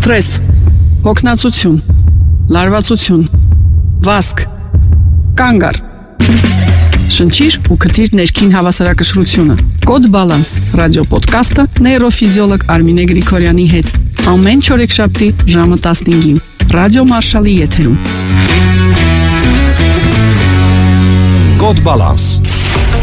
սթրես, հոգնածություն, լարվածություն, վազք, կանգ առ։ Շնչիր ու քթիր ներքին հավասարակշռությունը։ Կոդ Բալանս ռադիոպոդքասթը նեյրոֆիզիոլոգ Արմինե Գրիգորյանի հետ։ Ամեն չորեքշաբթի ժամը 15-ին Ռադիո Մարշալի եթերում։ Կոդ Բալանս